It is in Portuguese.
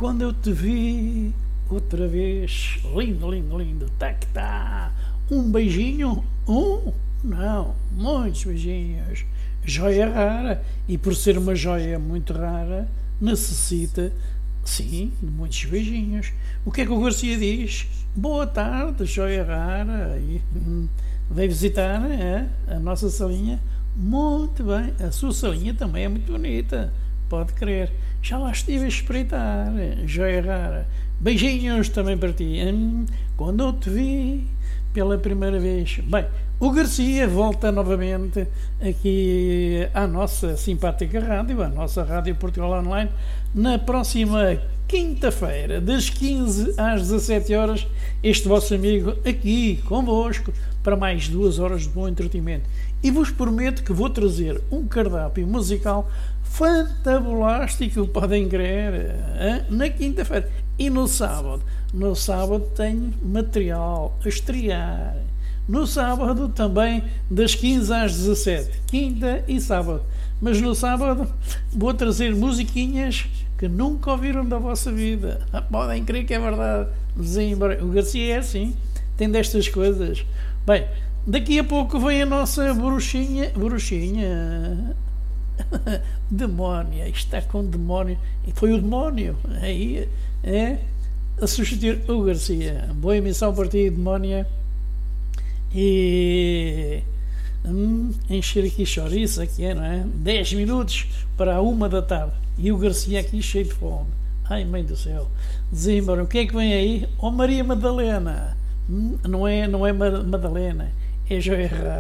quando eu te vi outra vez, lindo, lindo, lindo, tá, um beijinho, não, muitos beijinhos, joia rara, e por ser uma joia muito rara, necessita, sim, de muitos beijinhos. O que é que o Garcia diz? Boa tarde, joia rara, e veio visitar a nossa salinha. Muito bem, a sua salinha também é muito bonita, pode crer. Já lá estive a espreitar, joia rara. Beijinhos também para ti. Quando eu te vi pela primeira vez. Bem, o Garcia volta novamente aqui à nossa simpática rádio, à nossa Rádio Portugal Online, na próxima quinta-feira, das 15 às 17 horas, este vosso amigo aqui convosco para mais 2 horas de bom entretenimento. E vos prometo que vou trazer um cardápio musical fantabulástico, podem crer, na quinta-feira. E no sábado? No sábado tenho material a estrear. No sábado também das 15 às 17, quinta e sábado. Mas no sábado vou trazer musiquinhas que nunca ouviram da vossa vida. Podem crer que é verdade. O Garcia é assim, tem destas coisas. Bem, daqui a pouco vem a nossa bruxinha, demónia, está com demónio, foi o demónio, aí é a substituir o Garcia. Boa emissão para ti, demónia, e encher aqui chouriço, aqui é, não é? 10 minutos para a 1 da tarde, e o Garcia aqui cheio de fome. Ai, mãe do céu, Zimbra, o que é que vem aí? Oh, Maria Madalena, não é Madalena, é Joia Rara.